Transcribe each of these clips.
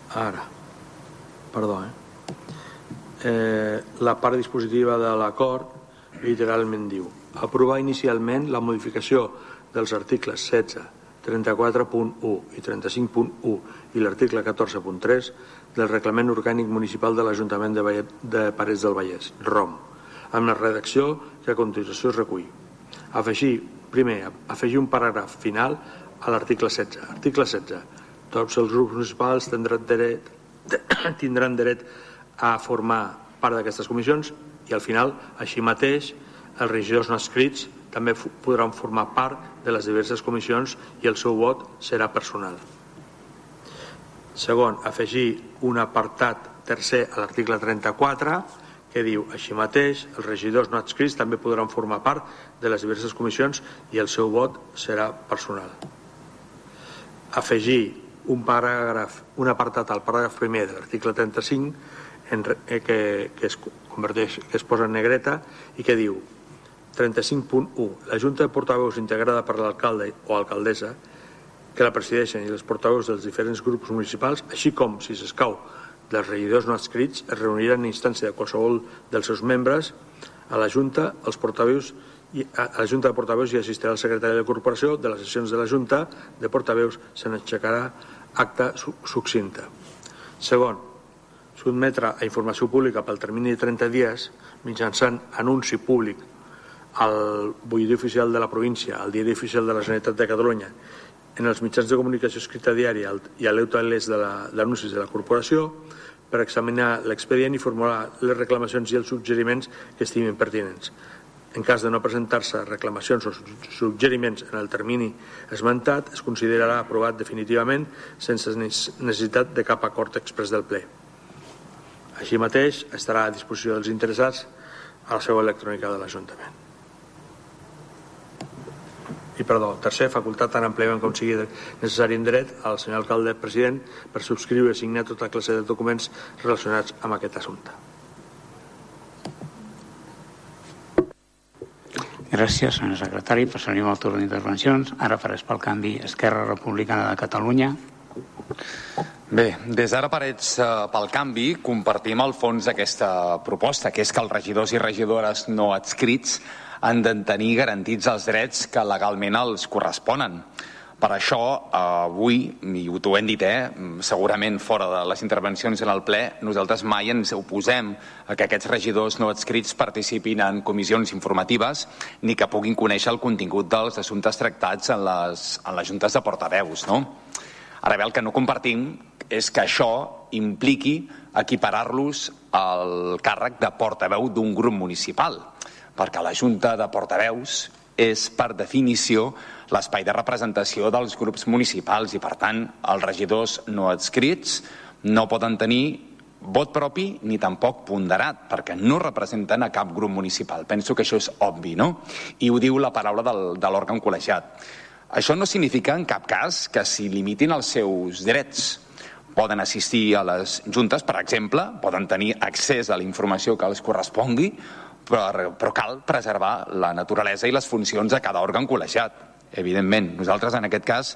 Ara, perdó, la part dispositiva de l'acord literalment diu: aprovar inicialment la modificació dels articles 16, 34.1 i 35.1 i l'article 14.3 del Reglament Orgànic Municipal de l'Ajuntament de Parets del Vallès, ROM, amb la redacció que a continuació es recull. Primer, afegir un paràgraf final a l'article 16. Article 16. Tots els grups municipals tindran dret a formar part d'aquestes comissions i al final, així mateix, els regidors no adscrits també podran formar part de les diverses comissions i el seu vot serà personal. Segon, afegir un apartat tercer a l'article 34 que diu: així mateix, els regidors no adscrits també podran formar part de les diverses comissions i el seu vot serà personal. Afegir un apartat al paràgraf primer de l'article 35 que es posa en negreta i que diu: 35.1. La Junta de Portaveus integrada per l'alcalde o alcaldessa que la presideixen i els portaveus dels diferents grups municipals, així com, si s'escau, dels regidors no adscrits, es reuniran a instància de qualsevol dels seus membres a la Junta de Portaveus i assistirà el secretari de la corporació. De les sessions de la Junta de Portaveus se n'aixecarà acta succinta. Segon, sotmetre a informació pública pel termini de 30 dies mitjançant anunci públic al butlletí oficial de la província, al diari oficial de la Generalitat de Catalunya, en els mitjans de comunicació escrita diària i a l'EUTLS d'anuncis de la corporació, per examinar l'expedient i formular les reclamacions i els suggeriments que estimin pertinents. En cas de no presentar-se reclamacions o suggeriments en el termini esmentat, es considerarà aprovat definitivament sense necessitat de cap acord exprés del ple. Així mateix, estarà a disposició dels interessats a la seu electrònica de l'Ajuntament. I tercer, facultat tan àmpliament com sigui necessari en dret al senyor alcalde president per subscriure i signar tota classe de documents relacionats amb aquest assumpte. Gràcies, senyor secretari. Passaríem al torn d'intervencions. Ara faràs pel canvi Esquerra Republicana de Catalunya. Bé, des d'Ara Parets pel Canvi compartim el fons d'aquesta proposta, que és que els regidors i regidores no adscrits han de tenir garantits els drets que legalment els corresponen. Per això, avui, i ho hem dit, segurament fora de les intervencions en el ple, nosaltres mai ens oposem a que aquests regidors no adscrits participin en comissions informatives ni que puguin conèixer el contingut dels assumptes tractats en les juntes de portaveus, no? Ara bé, el que no compartim és que això impliqui equiparar-los al càrrec de portaveu d'un grup municipal, perquè la Junta de Portaveus és, per definició, l'espai de representació dels grups municipals i, per tant, els regidors no adscrits no poden tenir vot propi ni tampoc ponderat, perquè no representen a cap grup municipal. Penso que això és obvi, no? I ho diu la paraula de l'òrgan col·legiat. Això no significa en cap cas que s'hi limitin els seus drets. Poden assistir a les juntes, per exemple, poden tenir accés a la informació que els correspongui, però cal preservar la naturalesa i les funcions de cada òrgan col·legiat. Evidentment, nosaltres en aquest cas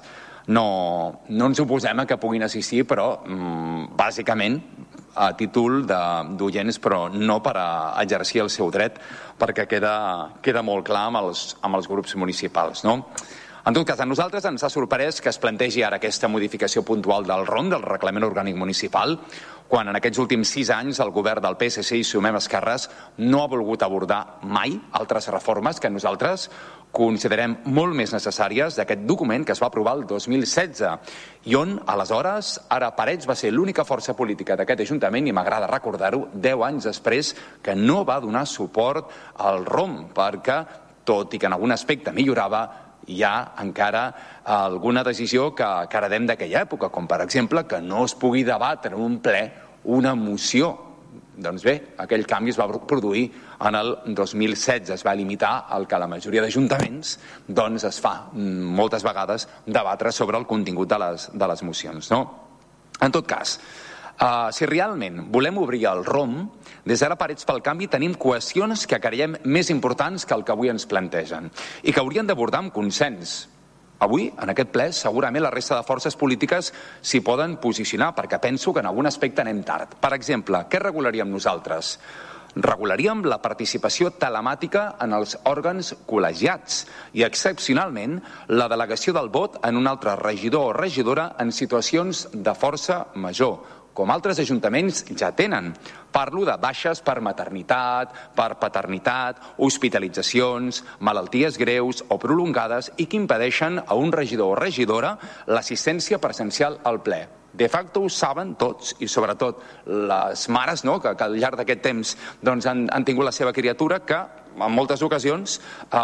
no ens oposem a que puguin assistir, però bàsicament a títol d'oients, però no per a exercir el seu dret, perquè queda molt clar amb els grups municipals, no? En tot cas, a nosaltres ens ha sorprès que es plantegi ara aquesta modificació puntual del RON, del Reglament Orgànic Municipal, quan en aquests últims 6 anys el govern del PSC i Sumem Esquerres no ha volgut abordar mai altres reformes que nosaltres considerem molt més necessàries d'aquest document que es va aprovar el 2016 i on, aleshores, Ara Parets va ser l'única força política d'aquest Ajuntament, i m'agrada recordar-ho, 10 anys després, que no va donar suport al ROM, perquè, tot i que en algun aspecte millorava, hi ha encara alguna decisió que heredem d'aquella època, com per exemple que no es pugui debatre en un ple una moció. Doncs bé, aquell canvi es va produir en el 2016, es va limitar al que la majoria d'ajuntaments doncs es fa moltes vegades debatre sobre el contingut de les mocions, no? En tot cas, si realment volem obrir el ROM, des d'Ara Parets pel Canvi tenim qüestions que creiem més importants que el que avui ens plantegen i que haurien d'abordar amb consens. avui, en aquest ple, segurament la resta de forces polítiques s'hi poden posicionar, perquè penso que en algun aspecte anem tard. Per exemple, què regularíem nosaltres? Regularíem la participació telemàtica en els òrgans col·legiats i, excepcionalment, la delegació del vot en un altre regidor o regidora en situacions de força major, com altres ajuntaments ja tenen. Parlo de baixes per maternitat, per paternitat, hospitalitzacions, malalties greus o prolongades i que impedeixen a un regidor o regidora l'assistència presencial al ple. De facto ho saben tots, i sobretot les mares, no?, que al llarg d'aquest temps han tingut la seva criatura, que en moltes ocasions,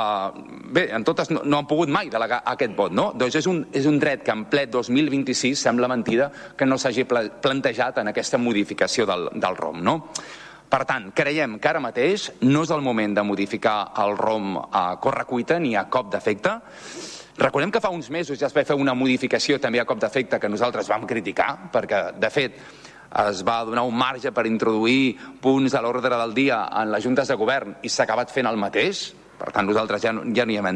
en totes no han pogut mai delegar aquest vot, no? Doncs és un dret que en ple 2026 sembla mentida que no s'hagi plantejat en aquesta modificació del ROM, no? Per tant, creiem que ara mateix no és el moment de modificar el ROM a correcuita ni a cop d'efecte. Recordem que fa uns mesos ja es va fer una modificació també a cop d'efecte que nosaltres vam criticar, perquè, de fet, es va donar un marge per introduir punts a l'ordre del dia en les juntes de govern i s'ha acabat fent el mateix. Per tant, nosaltres ja no hi hem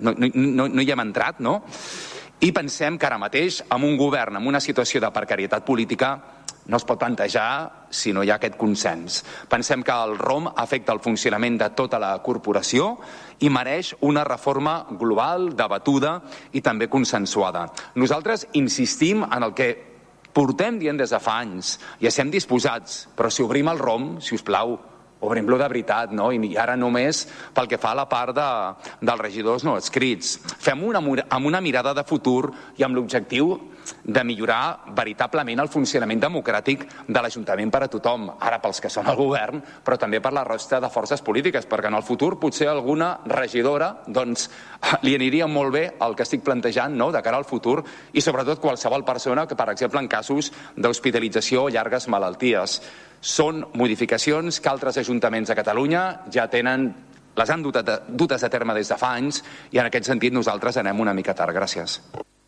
entrat, no? I pensem que ara mateix, amb un govern amb una situació de precarietat política, no es pot plantejar si no hi ha aquest consens. Pensem que el ROM afecta el funcionament de tota la corporació i mereix una reforma global, debatuda i també consensuada. Nosaltres insistim en el que portem dient des de fa anys i estem disposats, però si obrim el ROM, si us plau, obrim-lo de veritat, no? I ara només pel que fa a la part dels regidors no adscrits. Fem-ho amb una mirada de futur i amb l'objectiu de millorar veritablement el funcionament democràtic de l'Ajuntament per a tothom, ara pels que són al govern, però també per la resta de forces polítiques, perquè en el futur potser alguna regidora li aniria molt bé el que estic plantejant, no?, de cara al futur, i sobretot qualsevol persona que, per exemple, en casos d'hospitalització o llargues malalties. Són modificacions que altres ajuntaments a Catalunya ja tenen, les han dutes a terme des de fa anys, i en aquest sentit nosaltres anem una mica tard. Gràcies.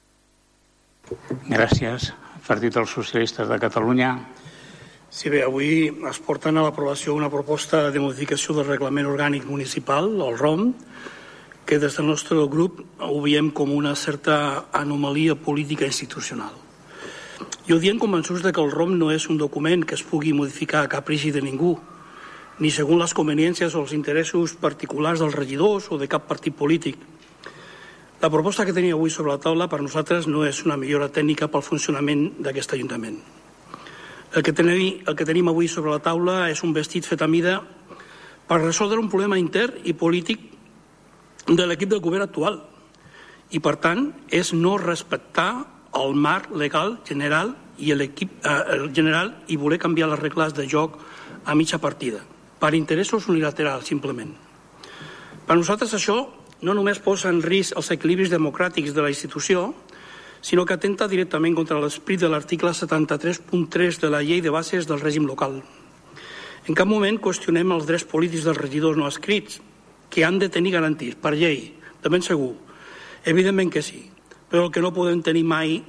Gràcies. Partit dels Socialistes de Catalunya. Sí, bé, avui es porten a l'aprovació una proposta de modificació del Reglament Orgànic Municipal, el ROM, que des del nostre grup ho veiem com una certa anomalia política institucional. I ho diem convençuts que el ROM no és un document que es pugui modificar a caprici de ningú, ni segons les conveniències o els interessos particulars dels regidors o de cap partit polític. La proposta que tenim avui sobre la taula per nosaltres no és una millora tècnica pel funcionament d'aquest Ajuntament. El que tenim avui sobre la taula és un vestit fet a mida per resoldre un problema intern i polític de l'equip del govern actual i, per tant, és no respectar el marc legal general i l'equip general i voler canviar les regles de joc a mitja partida, per interessos unilaterals, simplement. Per nosaltres això no només posa en risc els equilibris democràtics de la institució, sinó que atenta directament contra l'esperit de l'article 73.3 de la Llei de Bases del Règim Local. En cap moment qüestionem els drets polítics dels regidors no adscrits, que han de tenir garantits per llei, de ben segur. Evidentment que sí, però el que no poden tenir mai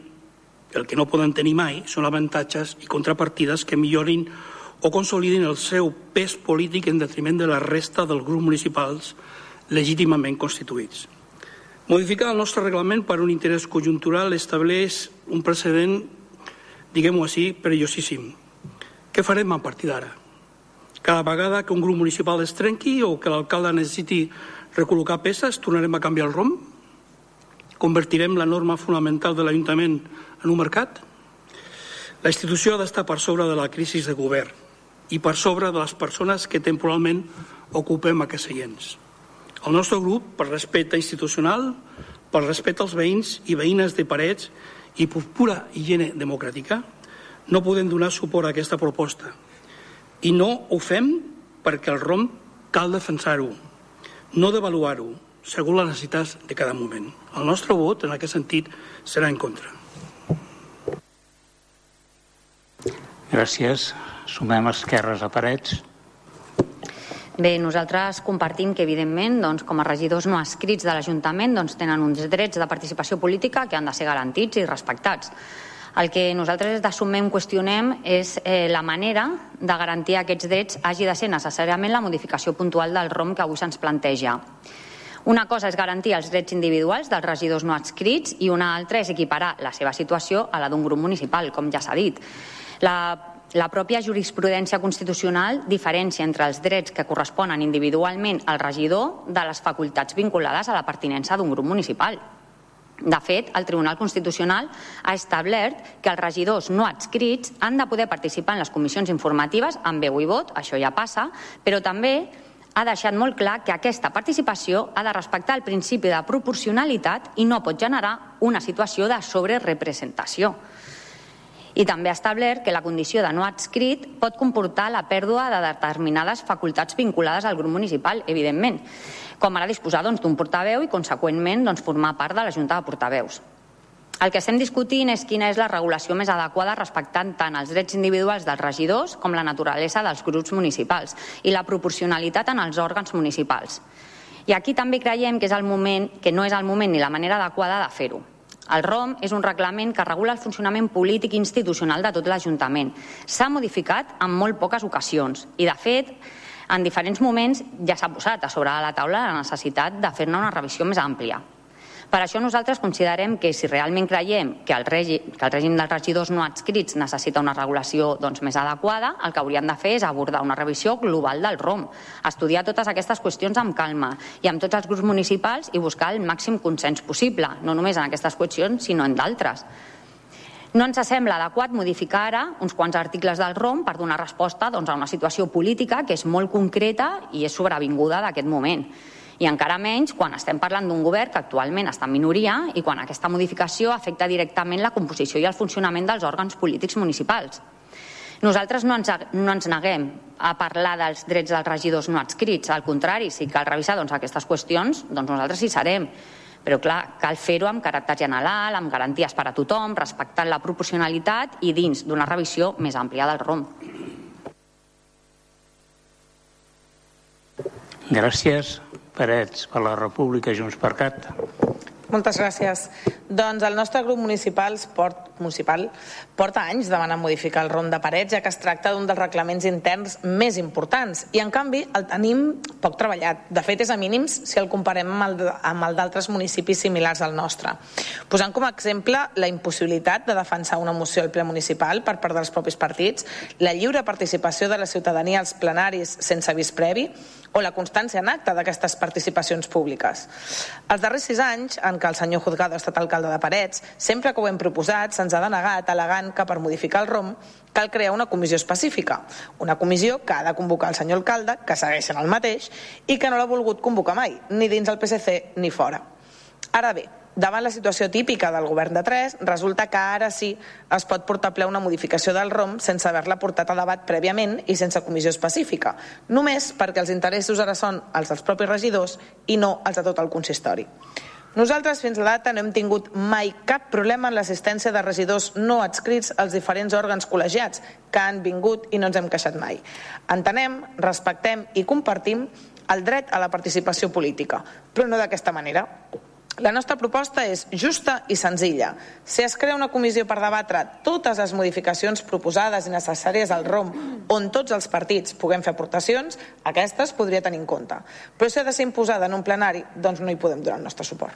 són avantatges i contrapartides que millorin o consolidin el seu pes polític en detriment de la resta dels grups municipals legítimament constituïts. Modificar el nostre reglament per un interès conjuntural estableix un precedent, diguem-ho així, perillosíssim. Què farem a partir d'ara? Cada vegada que un grup municipal es trenqui o que l'alcalde necessiti recol·locar peces, tornarem a canviar el ROM? Convertirem la norma fonamental de l'Ajuntament en un mercat? La institució ha d'estar per sobre de la crisi de govern i per sobre de les persones que temporalment ocupem aquests seients. El nostre grup, per respecte institucional, per respecte als veïns i veïnes de Parets i per pura higiene democràtica, no podem donar suport a aquesta proposta. I no ho fem perquè el ROM cal defensar-ho, no devaluar-ho, segons les necessitats de cada moment. El nostre vot, en aquest sentit, serà en contra. Gràcies. Sumem esquerres a Parets. Bé, nosaltres compartim que, evidentment, com a regidors no adscrits de l'Ajuntament, tenen uns drets de participació política que han de ser garantits i respectats. El que nosaltres d'assumem qüestionem és la manera de garantir aquests drets hagi de ser necessàriament la modificació puntual del ROM que avui se'ns planteja. Una cosa és garantir els drets individuals dels regidors no adscrits i una altra és equiparar la seva situació a la d'un grup municipal, com ja s'ha dit. La pròpia jurisprudència constitucional diferencia entre els drets que corresponen individualment al regidor de les facultats vinculades a la pertinença d'un grup municipal. De fet, el Tribunal Constitucional ha establert que els regidors no adscrits han de poder participar en les comissions informatives amb veu i vot, això ja passa, però també ha deixat molt clar que aquesta participació ha de respectar el principi de proporcionalitat i no pot generar una situació de sobrerepresentació. I també ha establert que la condició de no adscrit pot comportar la pèrdua de determinades facultats vinculades al grup municipal, evidentment, com ara disposar d'un portaveu i, conseqüentment, formar part de la Junta de Portaveus. El que estem discutint és quina és la regulació més adequada respectant tant els drets individuals dels regidors com la naturalesa dels grups municipals i la proporcionalitat en els òrgans municipals. I aquí també creiem que no és el moment ni la manera adequada de fer-ho. El ROM és un reglament que regula el funcionament polític i institucional de tot l'Ajuntament. S'ha modificat en molt poques ocasions i, de fet, en diferents moments ja s'ha posat a sobre de la taula la necessitat de fer-ne una revisió més àmplia. Per això nosaltres considerem que si realment creiem que el règim dels regidors no adscrits necessita una regulació més adequada, el que hauríem de fer és abordar una revisió global del ROM, estudiar totes aquestes qüestions amb calma i amb tots els grups municipals i buscar el màxim consens possible, no només en aquestes qüestions, sinó en d'altres. No ens sembla adequat modificar ara uns quants articles del ROM per donar resposta a una situació política que és molt concreta i és sobrevinguda d'aquest moment. I encara menys quan estem parlant d'un govern que actualment està en minoria i quan aquesta modificació afecta directament la composició i el funcionament dels òrgans polítics municipals. Nosaltres no ens neguem a parlar dels drets dels regidors no adscrits, al contrari, si cal revisar aquestes qüestions, nosaltres hi serem. Però clar, cal fer-ho amb caràcter general, amb garanties per a tothom, respectant la proporcionalitat i dins d'una revisió més àmplia del ROM. Gràcies. Parets, per la República, Junts per Cat. Moltes gràcies. Doncs el nostre grup municipal porta anys demanant modificar el ROM de Parets, ja que es tracta d'un dels reglaments interns més importants i, en canvi, el tenim poc treballat. De fet, és a mínims si el comparem amb el d'altres municipis similars al nostre. Posant com a exemple la impossibilitat de defensar una moció al ple municipal per part dels propis partits, la lliure participació de la ciutadania als plenaris sense avís previ o la constància en acte d'aquestes participacions públiques. Els darrers 6 anys, en què el senyor Juzgado ha estat alcalde de Parets, sempre que ho hem proposat se'ns ha denegat al·legant que per modificar el ROM cal crear una comissió específica, una comissió que ha de convocar el senyor alcalde, que segueix sent el mateix, i que no l'ha volgut convocar mai, ni dins el PSC ni fora. Ara bé, davant la situació típica del govern de 3, resulta que ara sí es pot portar a ple una modificació del ROM sense haver-la portat a debat prèviament i sense comissió específica, només perquè els interessos ara són els dels propis regidors i no els de tot el consistori. Nosaltres, fins a data, no hem tingut mai cap problema en l'assistència de regidors no adscrits als diferents òrgans col·legiats que han vingut i no ens hem queixat mai. Entenem, respectem i compartim el dret a la participació política, però no d'aquesta manera. La nostra proposta és justa i senzilla. Si es crea una comissió per debatre totes les modificacions proposades i necessàries al ROM on tots els partits puguem fer aportacions, aquestes podria tenir en compte. Però si ha de ser imposada en un plenari, doncs no hi podem donar el nostre suport.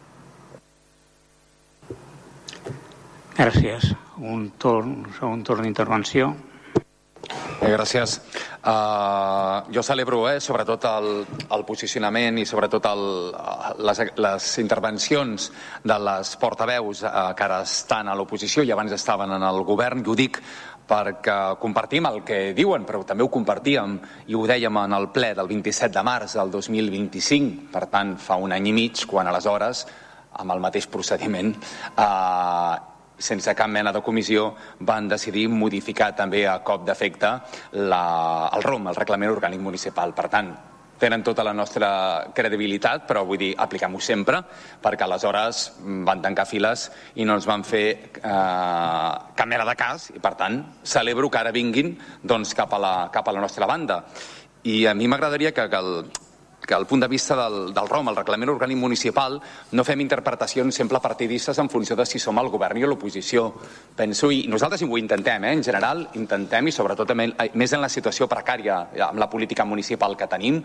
Gràcies. Un torn d'intervenció. Gràcies. Jo celebro sobretot el posicionament i sobretot les intervencions de les portaveus que ara estan a l'oposició i abans estaven en el govern, i ho dic perquè compartim el que diuen, però també ho compartíem i ho dèiem en el ple del 27 de març del 2025, per tant fa un any i mig, quan aleshores, amb el mateix procediment, sense cap mena de comissió, van decidir modificar també a cop d'efecte el ROM, el Reglament Orgànic Municipal. Per tant, tenen tota la nostra credibilitat, però vull dir, apliquem-ho sempre, perquè aleshores van tancar files i no ens van fer cap mena de cas, i per tant, celebro que ara vinguin cap a la nostra banda. I a mi m'agradaria que que al punt de vista del ROM, el reglament orgànic municipal, no fem interpretacions sempre partidistes en funció de si som al govern i a l'oposició. Penso, i nosaltres ho intentem, en general, intentem, i sobretot més en la situació precària, amb la política municipal que tenim,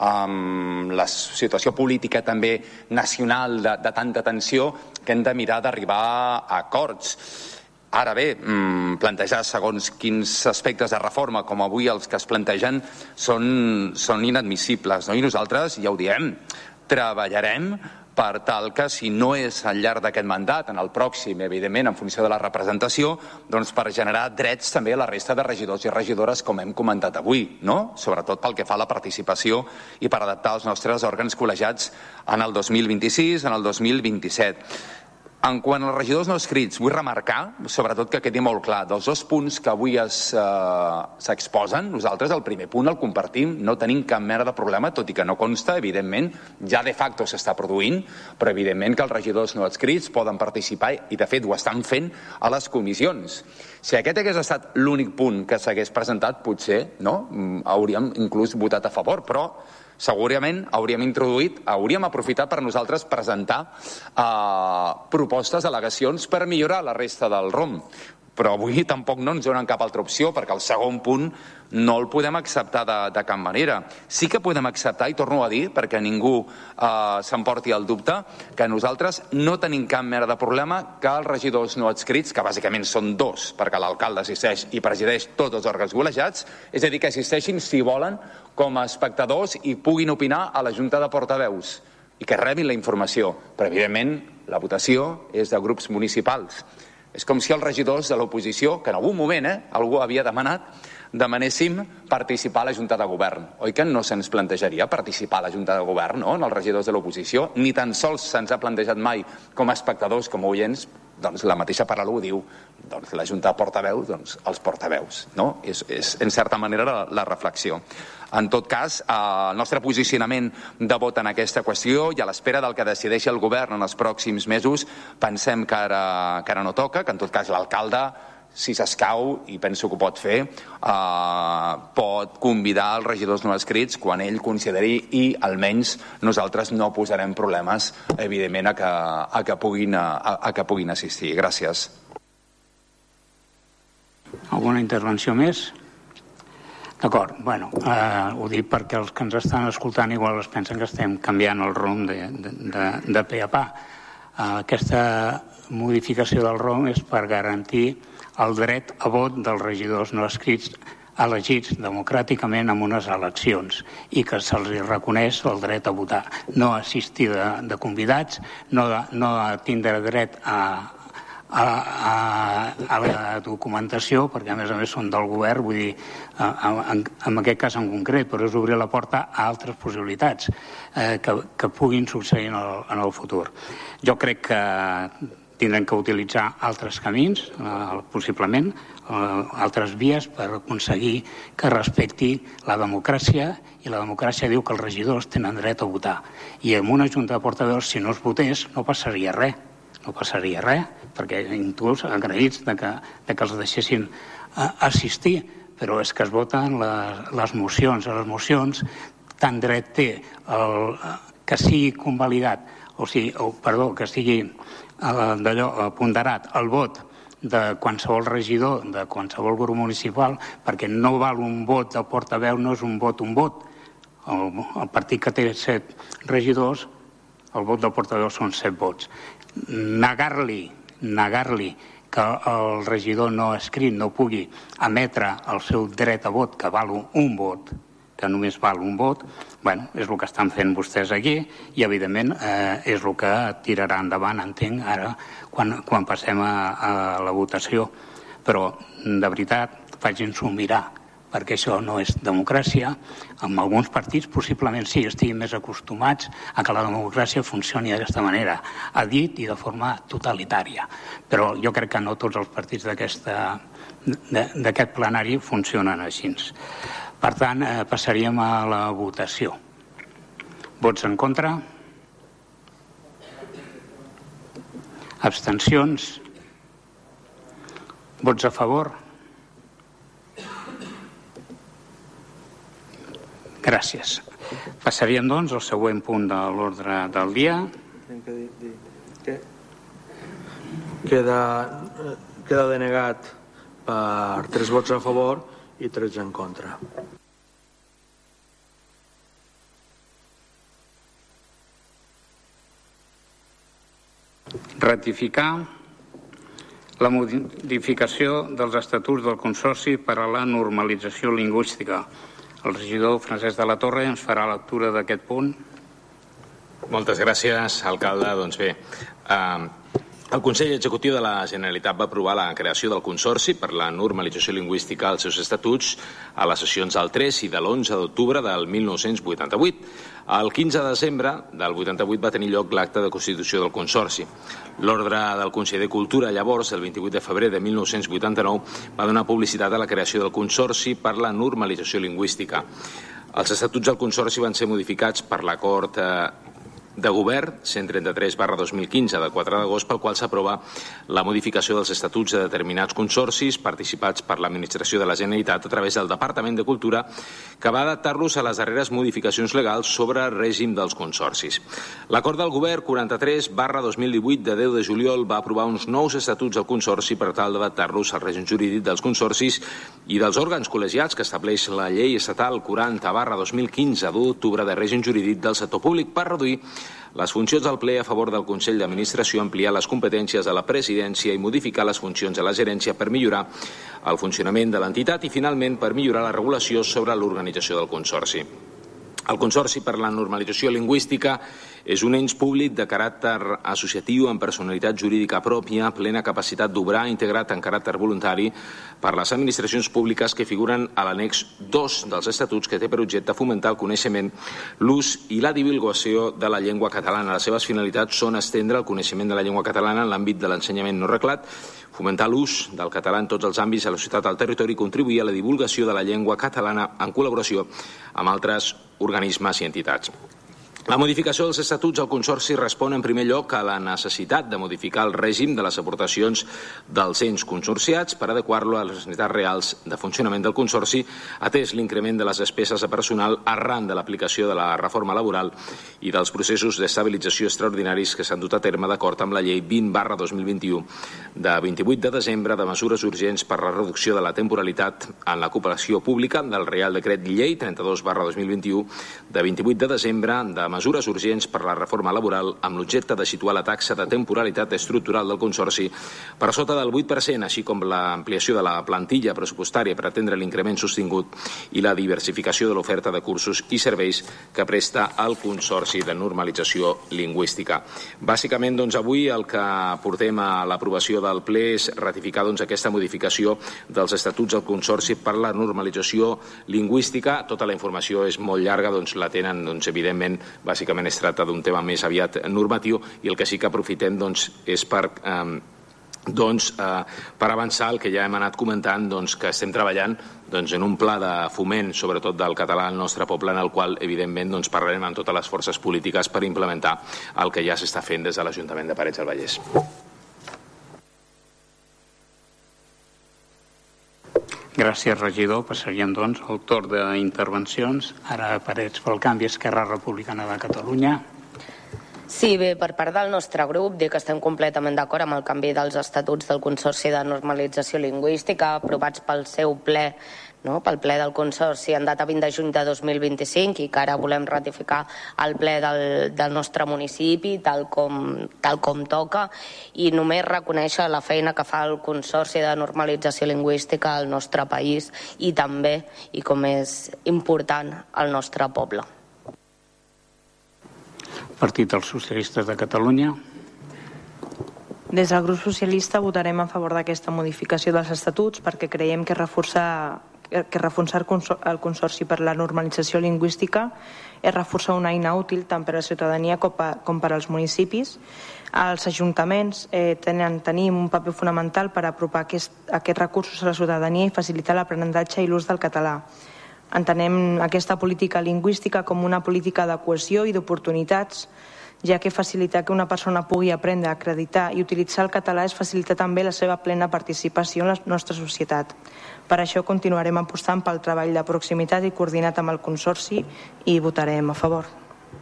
amb la situació política també nacional de tanta tensió, que hem de mirar d'arribar a acords. Ara bé, plantejar segons quins aspectes de reforma, com avui els que es plantegen, són inadmissibles, no? I nosaltres, ja ho diem, treballarem per tal que, si no és al llarg d'aquest mandat, en el pròxim, evidentment, en funció de la representació, doncs per generar drets també a la resta de regidors i regidores, com hem comentat avui, no? Sobretot pel que fa a la participació i per adaptar els nostres òrgans col·legiats en el 2026, en el 2027. En quant als regidors no escrits, vull remarcar, sobretot que quedi molt clar, dels 2 punts que avui s'exposen, nosaltres el primer punt el compartim, no tenim cap mena de problema, tot i que no consta, evidentment, ja de facto s'està produint, però evidentment que els regidors no escrits poden participar i de fet ho estan fent a les comissions. Si aquest hagués estat l'únic punt que s'hagués presentat, potser hauríem inclús votat a favor, però segurament hauríem aprofitat per nosaltres presentar propostes, al·legacions per millorar la resta del ROM. Però avui tampoc no ens donen cap altra opció, perquè el segon punt no el podem acceptar de cap manera. Sí que podem acceptar, i torno a dir, perquè ningú s'emporti el dubte, que nosaltres no tenim cap mena de problema que els regidors no adscrits, que bàsicament són 2, perquè l'alcalde assisteix i presideix tots els òrgans col·legiats, és a dir, que assisteixin, si volen, com a espectadors i puguin opinar a la Junta de Portaveus i que rebin la informació. Però, evidentment, la votació és de grups municipals. És com si els regidors de l'oposició, que en algun moment algú havia demanat, demanéssim participar a la Junta de Govern. Oi que no se'ns plantejaria participar a la Junta de Govern, no?, en els regidors de l'oposició? Ni tan sols se'ns ha plantejat mai com a espectadors, com a oients. Doncs la mateixa paraula ho diu. Doncs la Junta de Portaveus, doncs els portaveus, no? És en certa manera la reflexió. En tot cas, el nostre posicionament de vot en aquesta qüestió i a l'espera del que decideixi el govern en els pròxims mesos, pensem que ara no toca, que en tot cas l'alcalde, si s'escau, i penso que ho pot fer, pot convidar els regidors no escrits quan ell consideri, i almenys nosaltres no posarem problemes, evidentment, a que puguin assistir. Gràcies. Alguna intervenció més? D'acord, ho dic perquè els que ens estan escoltant igual es pensen que estem canviant el ROM de pe a pa. Aquesta modificació del ROM és per garantir el dret a vot dels regidors no escrits elegits democràticament en unes eleccions i que se'ls reconeix el dret a votar. No assistir de convidats, no tindre dret a la documentació, perquè a més són del govern, vull dir, en aquest cas en concret, però és obrir la porta a altres possibilitats que puguin succeir en el futur. Jo crec que tindrem que utilitzar altres camins, possiblement, altres vies per aconseguir que respecti la democràcia, i la democràcia diu que els regidors tenen dret a votar. I en una junta de portaveus, si no es votés, no passaria res. No passaria res, perquè inclús agraïts que els deixessin assistir, però és que es voten les mocions. A les mocions tant dret té que sigui convalidat, que sigui ponderat el vot de qualsevol regidor, de qualsevol grup municipal, perquè no val un vot de portaveu, no és un vot. El partit que té 7 regidors, el vot del portaveu són 7 vots. Negar-li que el regidor no escrit no pugui emetre el seu dret a vot, que val un vot, que només val un vot, és el que estan fent vostès aquí i, evidentment, és el que tirarà endavant, entenc, ara, quan passem a la votació. Però, de veritat, facin-s'ho mirar, perquè això no és democràcia. En alguns partits possiblement sí, estiguin més acostumats a que la democràcia funcioni d'aquesta manera, ha dit, i de forma totalitària. Però jo crec que no tots els partits d'aquest plenari funcionen així. Per tant, passaríem a la votació. Vots en contra? Abstencions? Vots a favor? Gràcies. Passaríem, doncs, al següent punt de l'ordre del dia. Queda denegat per 3 vots a favor i 13 en contra. Ratificar la modificació dels estatuts del Consorci per a la normalització lingüística. El regidor Francesc de la Torre ens farà lectura d'aquest punt. Moltes gràcies, alcalde. Doncs bé, el Consell Executiu de la Generalitat va aprovar la creació del Consorci per la normalització lingüística als seus estatuts a les sessions del 3 i de l'11 d'octubre del 1988. El 15 de desembre del 88 va tenir lloc l'acte de constitució del Consorci. L'ordre del Consell de Cultura, llavors, el 28 de febrer de 1989, va donar publicitat a la creació del Consorci per la normalització lingüística. Els estatuts del Consorci van ser modificats per l'acord de govern 133/2015 de 4 d'agost, pel qual s'aprova la modificació dels estatuts de determinats consorcis participats per l'administració de la Generalitat a través del Departament de Cultura, que va adaptar-los a les darreres modificacions legals sobre el règim dels consorcis. L'acord del govern 43/2018 de 10 de juliol va aprovar uns nous estatuts del consorci per tal d'adaptar-los al règim jurídic dels consorcis i dels òrgans col·legiats que estableix la llei estatal 40/2015 d'octubre de règim jurídic del sector públic per reduir les funcions del ple a favor del Consell d'Administració, ampliar les competències de la presidència i modificar les funcions de la gerència per millorar el funcionament de l'entitat i, finalment, per millorar la regulació sobre l'organització del Consorci. El Consorci per la Normalització Lingüística és un ens públic de caràcter associatiu amb personalitat jurídica pròpia, plena capacitat d'obrar, integrat en caràcter voluntari per les administracions públiques que figuren a l'annex 2 dels estatuts, que té per objecte fomentar el coneixement, l'ús i la divulgació de la llengua catalana. Les seves finalitats són estendre el coneixement de la llengua catalana en l'àmbit de l'ensenyament no reglat, fomentar l'ús del català en tots els àmbits de la societat del territori i contribuir a la divulgació de la llengua catalana en col·laboració amb altres organismes i entitats. La modificació dels estatuts del Consorci respon en primer lloc a la necessitat de modificar el règim de les aportacions dels ens consorciats per adequar-lo a les necessitats reals de funcionament del Consorci, atès l'increment de les despeses de personal arran de l'aplicació de la reforma laboral i dels processos d'estabilització extraordinaris que s'han dut a terme d'acord amb la llei 20/2021 de 28 de desembre de mesures urgents per la reducció de la temporalitat en la cooperació pública, del Reial Decret Llei 32/2021 de 28 de desembre de mesures urgents per la reforma laboral amb l'objecte de situar la taxa de temporalitat estructural del Consorci per sota del 8%, així com l'ampliació de la plantilla pressupostària per atendre l'increment sostingut i la diversificació de l'oferta de cursos i serveis que presta el Consorci de Normalització Lingüística. Bàsicament, doncs, avui el que portem a l'aprovació del ple és ratificar aquesta modificació dels estatuts del Consorci per la Normalització Lingüística. Tota la informació és molt llarga, la tenen, evidentment. Bàsicament es tracta d'un tema més aviat normatiu i el que sí que aprofitem és per avançar el que ja hem anat comentant, que estem treballant en un pla de foment, sobretot del català al nostre poble, en el qual, evidentment, parlarem amb totes les forces polítiques per implementar el que ja s'està fent des de l'Ajuntament de Parets del Vallès. Gràcies, regidor. Passaríem, doncs, al torn d'intervencions. Ara Parets pel Canvi, Esquerra Republicana de Catalunya. Sí, bé, per part del nostre grup dir que estem completament d'acord amb el canvi dels estatuts del Consorci de Normalització Lingüística aprovats pel seu ple, pel ple del Consorci en data 20 de juny de 2025 i que ara volem ratificar al ple del nostre municipi tal com toca, i només reconèixer la feina que fa el Consorci de Normalització Lingüística al nostre país i també, i com és important, al nostre poble. Partit dels Socialistes de Catalunya. Des del grup socialista votarem a favor d'aquesta modificació dels estatuts perquè creiem que reforçar el Consorci per la Normalització Lingüística és reforçar una eina útil tant per a la ciutadania com per als municipis. Els ajuntaments tenim un paper fonamental per apropar aquests recursos a la ciutadania i facilitar l'aprenentatge i l'ús del català. Entenem aquesta política lingüística com una política de cohesió i d'oportunitats, ja que facilitar que una persona pugui aprendre, acreditar i utilitzar el català és facilitar també la seva plena participació en la nostra societat. Per això continuarem apostant pel treball de proximitat i coordinat amb el Consorci i votarem a favor.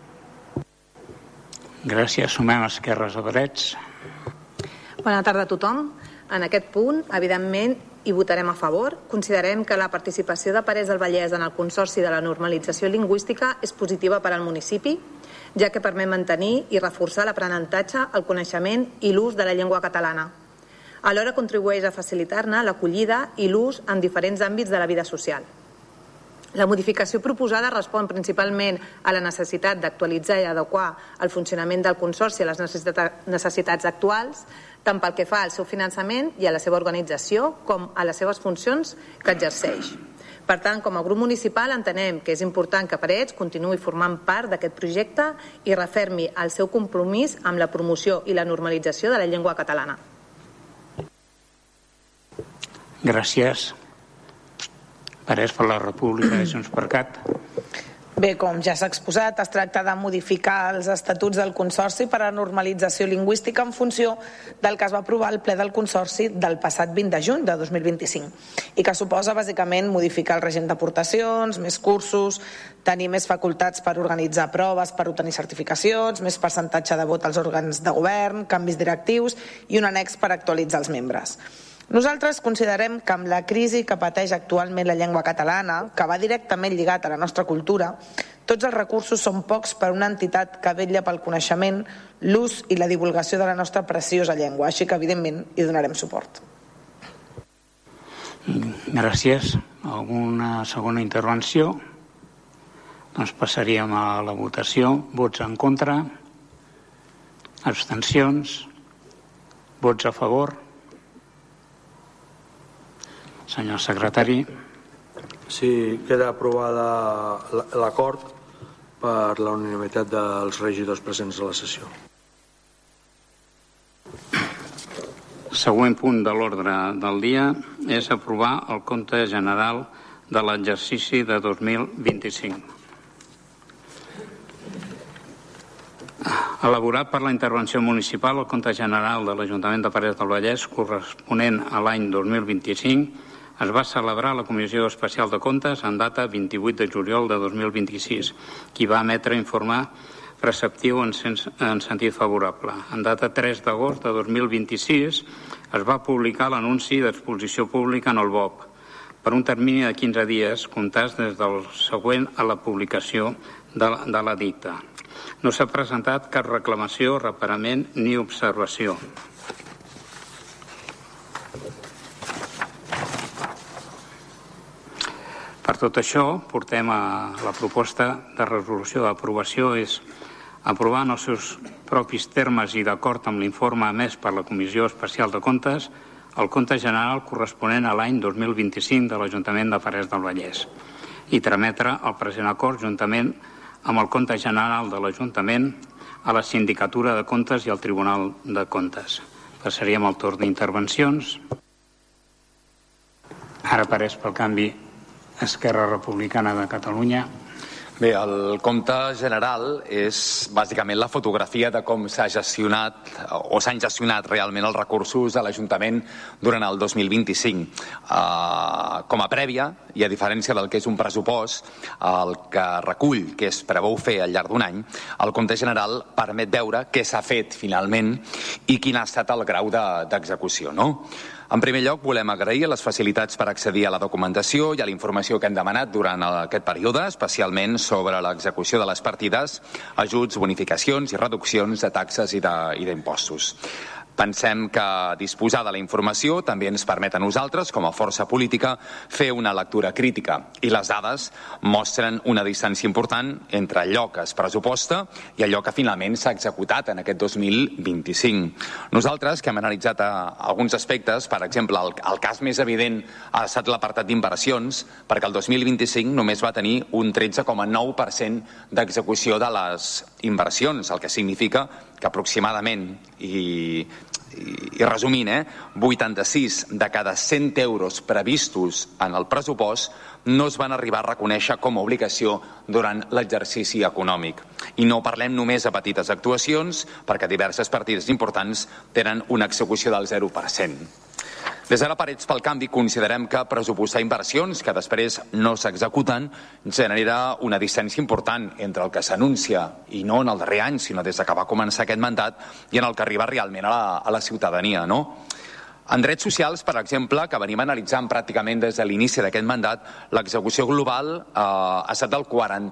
Gràcies. Sumem esquerres a drets. Bona tarda a tothom. En aquest punt, evidentment, hi votarem a favor. Considerem que la participació de Parets del Vallès en el Consorci de la Normalització Lingüística és positiva per al municipi, ja que permet mantenir i reforçar l'aprenentatge, el coneixement i l'ús de la llengua catalana. Alhora contribueix a facilitar-ne l'acollida i l'ús en diferents àmbits de la vida social. La modificació proposada respon principalment a la necessitat d'actualitzar i adequar el funcionament del Consorci a les necessitats actuals, tant pel que fa al seu finançament i a la seva organització com a les seves funcions que exerceix. Per tant, com a grup municipal entenem que és important que Parets continuï formant part d'aquest projecte i refermi el seu compromís amb la promoció i la normalització de la llengua catalana. Gràcies. Parets per la República de Junts per Cat. Bé, com ja s'ha exposat, es tracta de modificar els estatuts del Consorci per a normalització lingüística en funció del que es va aprovar al ple del Consorci del passat 20 de juny de 2025 i que suposa bàsicament modificar el règim d'aportacions, més cursos, tenir més facultats per organitzar proves, per obtenir certificacions, més percentatge de vot als òrgans de govern, canvis directius i un annex per actualitzar els membres. Nosaltres considerem que amb la crisi que pateix actualment la llengua catalana, que va directament lligat a la nostra cultura, tots els recursos són pocs per a una entitat que vetlla pel coneixement, l'ús i la divulgació de la nostra preciosa llengua, així que evidentment hi donarem suport. Gràcies. Alguna segona intervenció? Doncs passaríem a la votació. Vots en contra? Abstencions? Vots a favor? Senyor secretari. Sí, queda aprovada l'acord per la unanimitat dels regidors presents a la sessió. Següent punt de l'ordre del dia és aprovar el compte general de l'exercici de 2025. Elaborat per la intervenció municipal, el compte general de l'Ajuntament de Parets del Vallès corresponent a l'any 2025 es va celebrar a la Comissió Especial de Comptes en data 28 de juliol de 2026, qui va emetre informe preceptiu en sentit favorable. En data 3 d'agost de 2026 es va publicar l'anunci d'exposició pública en el BOP per un termini de 15 dies comptats des del següent a la publicació de l'edicte. No s'ha presentat cap reclamació, reparament ni observació. Per tot això, portem a la proposta de resolució d'aprovació és aprovar en els seus propis termes i d'acord amb l'informe emès per la Comissió Especial de Comptes el compte general corresponent a l'any 2025 de l'Ajuntament de Parets del Vallès i trametre el present acord juntament amb el compte general de l'Ajuntament a la Sindicatura de Comptes i al Tribunal de Comptes. Passaríem al torn d'intervencions. Ara Parets pel canvi Esquerra Republicana de Catalunya. Bé, el compte general és bàsicament la fotografia de com s'han gestionat realment els recursos de l'Ajuntament durant el 2025. Com a prèvia, i a diferència del que és un pressupost, el que recull, que es preveu fer al llarg d'un any, el compte general permet veure què s'ha fet finalment i quin ha estat el grau d'execució, no? En primer lloc, volem agrair les facilitats per accedir a la documentació i a la informació que hem demanat durant aquest període, especialment sobre l'execució de les partides, ajuts, bonificacions i reduccions de taxes i d'impostos. Pensem que disposar de la informació també ens permet a nosaltres, com a força política, fer una lectura crítica i les dades mostren una distància important entre allò que es pressuposta i allò que finalment s'ha executat en aquest 2025. Nosaltres, que hem analitzat alguns aspectes, per exemple, el cas més evident ha estat l'apartat d'inversions, perquè el 2025 només va tenir un 13,9% d'execució de les inversions, el que significa que aproximadament, i i resumint, 86 de cada 100 euros previstos en el pressupost no es van arribar a reconèixer com a obligació durant l'exercici econòmic. I no parlem només de petites actuacions, perquè diverses partides importants tenen una execució del 0%. Des d'ara Parets pel Canvi considerem que pressupostar inversions que després no s'executen genera una distància important entre el que s'anuncia, i no en el darrer any, sinó des que va començar aquest mandat, i en el que arriba realment a la ciutadania, no? En drets socials, per exemple, que venim analitzant pràcticament des de l'inici d'aquest mandat, l'execució global ha estat del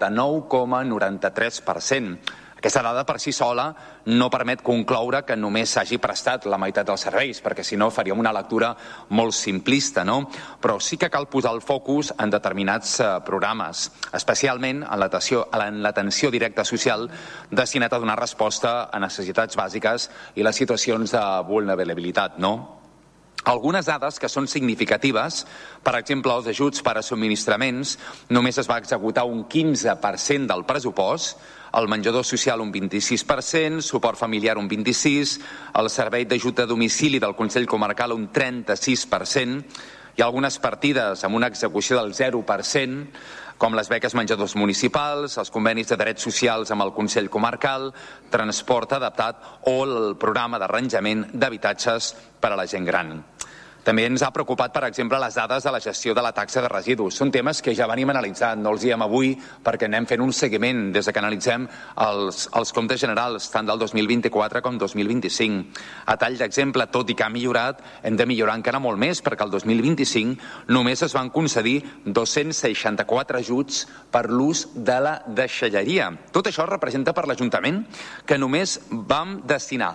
49,93%. Aquesta dada per si sola no permet concloure que només s'hagi prestat la meitat dels serveis, perquè si no faríem una lectura molt simplista, no? Però sí que cal posar el focus en determinats programes, especialment en l'atenció directa social destinat a donar resposta a necessitats bàsiques i les situacions de vulnerabilitat, no? Algunes dades que són significatives, per exemple, els ajuts per a subministraments, només es va executar un 15% del pressupost, el menjador social un 26%, suport familiar un 26%, el servei d'ajut a domicili del Consell Comarcal un 36%, hi ha algunes partides amb una execució del 0%, com les beques menjadors municipals, els convenis de drets socials amb el Consell Comarcal, transport adaptat o el programa d'arranjament d'habitatges per a la gent gran. També ens ha preocupat, per exemple, les dades de la gestió de la taxa de residus. Són temes que ja venim analitzant, no els diem avui perquè anem fent un seguiment des que analitzem els comptes generals, tant del 2024 com 2025. A tall d'exemple, tot i que ha millorat, hem de millorar encara molt més, perquè el 2025 només es van concedir 264 ajuts per l'ús de la deixalleria. Tot això representa per l'Ajuntament que només vam destinar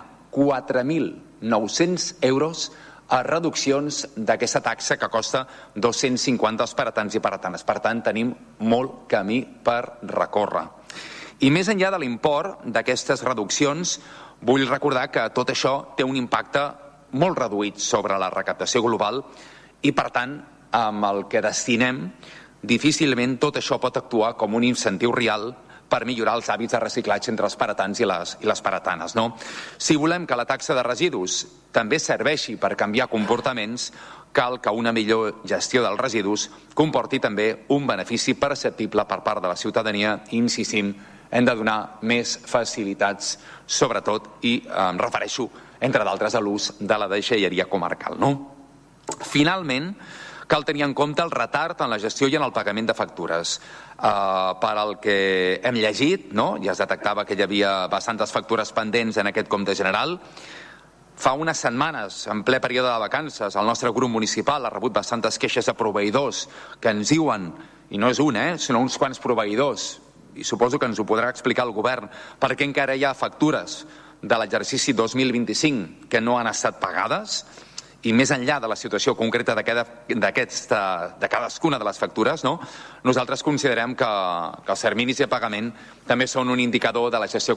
4.900 euros a reduccions d'aquesta taxa que costa 250 als paratans i paratanes. Per tant, tenim molt camí per recórrer. I més enllà de l'import d'aquestes reduccions, vull recordar que tot això té un impacte molt reduït sobre la recaptació global i, per tant, amb el que destinem, difícilment tot això pot actuar com un incentiu real per millorar els hàbits de reciclatge entre els paratans i les paratanes, no? Si volem que la taxa de residus també serveixi per canviar comportaments, cal que una millor gestió dels residus comporti també un benefici perceptible per part de la ciutadania i, insistim, hem de donar més facilitats, sobretot, i em refereixo, entre d'altres, a l'ús de la deixalleria comarcal, no? Finalment, cal tenir en compte el retard en la gestió i en el pagament de factures. Per al que hem llegit, no? Ja es detectava que hi havia bastantes factures pendents en aquest compte general. Fa unes setmanes, en ple període de vacances, el nostre grup municipal ha rebut bastantes queixes de proveïdors que ens diuen, i no és un, sinó uns quants proveïdors, i suposo que ens ho podrà explicar el govern, perquè encara hi ha factures de l'exercici 2025 que no han estat pagades. I més enllà de la situació concreta de cadascuna de les factures, no? Nosaltres considerem que els terminis de pagament també són un indicador de la gestió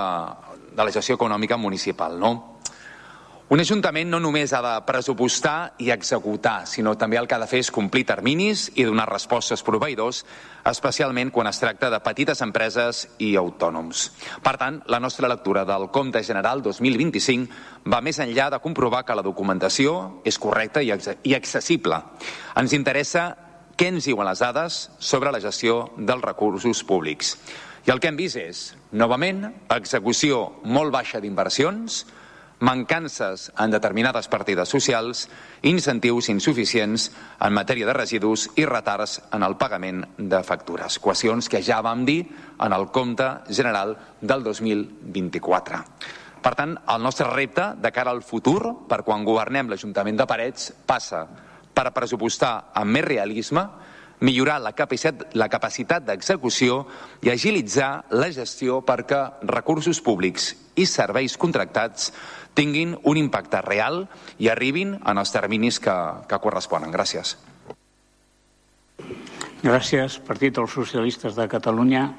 econòmica municipal, no? Un ajuntament no només ha de pressupostar i executar, sinó també el que ha de fer és complir terminis i donar respostes als proveïdors, especialment quan es tracta de petites empreses i autònoms. Per tant, la nostra lectura del Compte General 2025 va més enllà de comprovar que la documentació és correcta i accessible. Ens interessa què ens diuen les dades sobre la gestió dels recursos públics. I el que hem vist és, novament, execució molt baixa d'inversions, mancances en determinades partides socials, incentius insuficients en matèria de residus i retards en el pagament de factures. Qüestions que ja vam dir en el compte general del 2024. Per tant, el nostre repte de cara al futur, per quan governem l'Ajuntament de Parets, passa per pressupostar amb més realisme, millorar la capacitat d'execució i agilitzar la gestió perquè recursos públics i serveis contractats tinguin un impacte real i arribin en els terminis que corresponen. Gràcies. Gràcies, Partit dels Socialistes de Catalunya.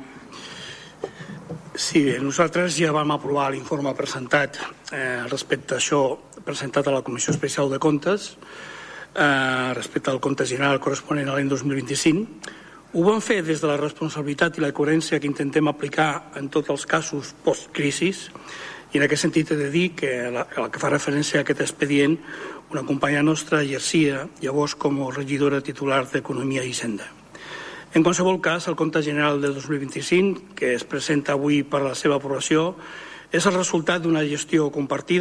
Sí, bé, nosaltres ja vam aprovar l'informe presentat respecte a això, presentat a la Comissió Especial de Comptes, respecte al compte general corresponent a l'any 2025. Ho vam fer des de la responsabilitat i la coherència que intentem aplicar en tots els casos post-crisis I en aquest sentit he de dir que el que fa referència a aquest expedient, una companya nostra exercia llavors com a regidora titular d'Economia i Hisenda. En qualsevol cas, el compte general del 2025, que es presenta avui per a la seva aprovació, és el resultat d'una gestió compartida